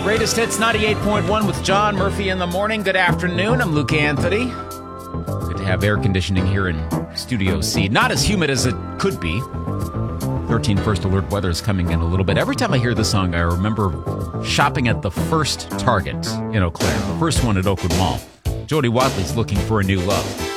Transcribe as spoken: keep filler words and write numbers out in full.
Greatest Hits ninety-eight point one with John Murphy in the morning. Good afternoon. I'm Luke Anthony. Good to have air conditioning here in Studio C. Not as humid as it could be. thirteen First Alert weather is coming in a little bit. Every time I hear this song, I remember shopping at the first Target in Eau Claire, the first one at Oakwood Mall. Jody Watley's looking for a new love.